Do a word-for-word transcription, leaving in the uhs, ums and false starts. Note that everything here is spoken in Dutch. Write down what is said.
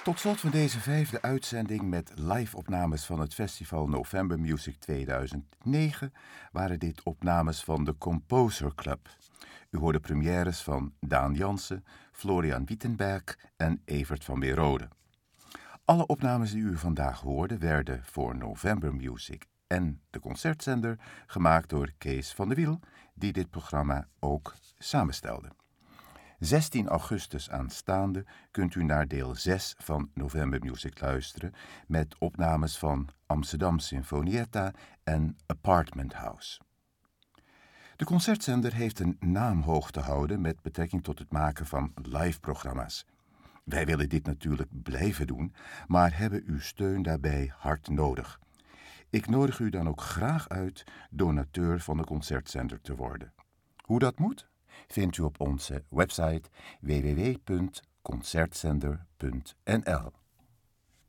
Tot slot van deze vijfde uitzending met live-opnames van het festival November Music tweeduizend negen waren dit opnames van de Composer Club. U hoorde premières van Daan Jansen, Florian Wittenberg en Evert van Weerode. Alle opnames die u vandaag hoorde werden voor November Music en de concertzender gemaakt door Kees van de Wiel, die dit programma ook samenstelde. zestien augustus aanstaande kunt u naar deel zes van November Music luisteren met opnames van Amsterdam Sinfonietta en Apartment House. De concertzender heeft een naam hoog te houden met betrekking tot het maken van live-programma's. Wij willen dit natuurlijk blijven doen, maar hebben uw steun daarbij hard nodig. Ik nodig u dan ook graag uit donateur van de concertzender te worden. Hoe dat moet, vindt u op onze website w w w punt concertzender punt n l.